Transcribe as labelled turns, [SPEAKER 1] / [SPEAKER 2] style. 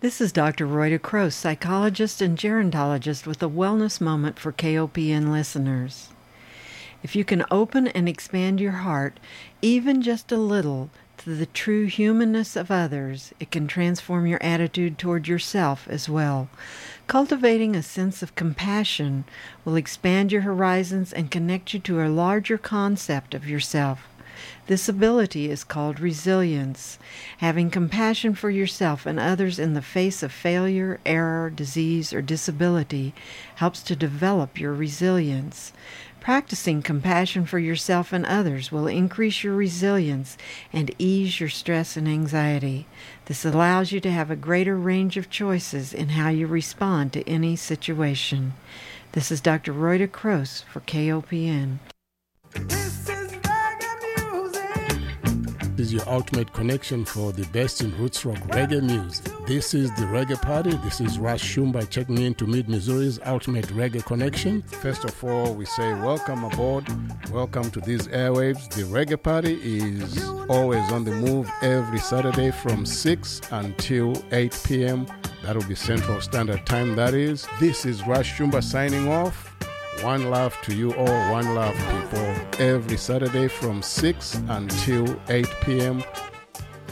[SPEAKER 1] This is Dr. Rhoda Croce, psychologist and gerontologist with a wellness moment for KOPN listeners. If you can open and expand your heart, even just a little, to the true humanness of others, it can transform your attitude toward yourself as well. Cultivating a sense of compassion will expand your horizons and connect you to a larger concept of yourself. This ability is called resilience. Having compassion for yourself and others in the face of failure, error, disease, or disability helps to develop your resilience. Practicing compassion for yourself and others will increase your resilience and ease your stress and anxiety. This allows you to have a greater range of choices in how you respond to any situation. This is Dr. Rhoda Croce for KOPN.
[SPEAKER 2] This is your ultimate connection for the best in roots rock reggae music. This is the Reggae Party. This is Russ Shumba checking in to Mid-Missouri's ultimate reggae connection. First of all, we say welcome aboard. Welcome to these airwaves. The Reggae Party is always on the move every Saturday from 6 until 8 p.m. That will be Central Standard Time, that is. This is Russ Shumba signing off. One love to you all, one love people. Every Saturday from 6 until 8 p.m.